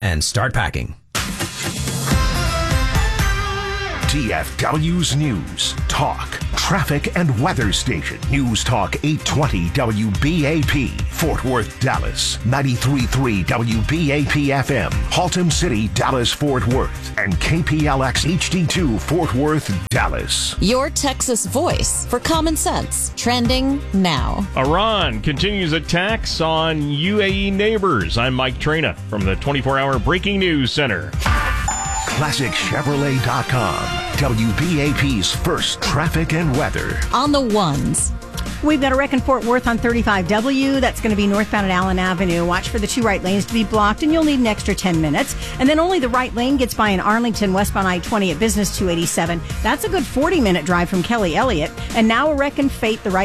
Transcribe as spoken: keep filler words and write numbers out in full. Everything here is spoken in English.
and start packing. D F W's News, Talk, Traffic and Weather Station. News Talk eight twenty W B A P, Fort Worth, Dallas. ninety-three point three W B A P F M, Haltom City, Dallas, Fort Worth. And K P L X H D two, Fort Worth, Dallas. Your Texas voice for common sense. Trending now. Iran continues attacks on U A E neighbors. I'm Mike Trina from the twenty-four hour Breaking News Center. Classic Chevrolet dot com, W B A P's first traffic and weather. On the ones. We've got a wreck in Fort Worth on thirty-five W. That's going to be northbound at Allen Avenue. Watch for the two right lanes to be blocked, and you'll need an extra ten minutes. And then only the right lane gets by in Arlington, westbound I twenty at Business two eighty-seven. That's a good forty minute drive from Kelly Elliott. And now a wreck in Fate, the right